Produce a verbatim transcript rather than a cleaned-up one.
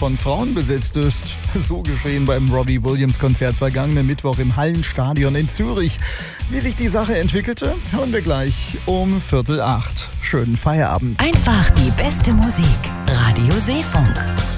von Frauen besetzt ist. So geschehen beim Robbie Williams-Konzert vergangenen Mittwoch im Hallenstadion in Zürich. Wie sich die Sache entwickelte, hören wir gleich um Viertel acht. Schönen Feierabend. Einfach die beste Musik. Radio Seefunk.